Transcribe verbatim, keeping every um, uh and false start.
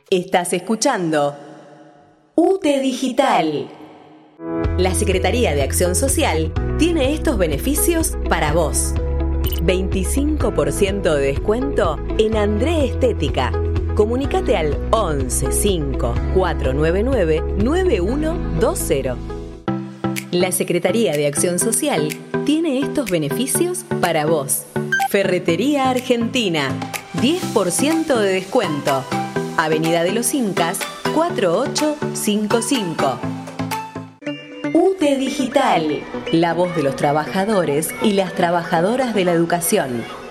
Estás escuchando U T E Digital. La Secretaría de Acción Social tiene estos beneficios para vos. veinticinco por ciento de descuento en André Estética. Comunícate al once cinco cuatro nueve nueve nueve uno dos cero. La Secretaría de Acción Social tiene estos beneficios para vos. Ferretería Argentina, diez por ciento de descuento. Avenida de los Incas, cuatro ocho cinco cinco. U T E Digital, la voz de los trabajadores y las trabajadoras de la educación.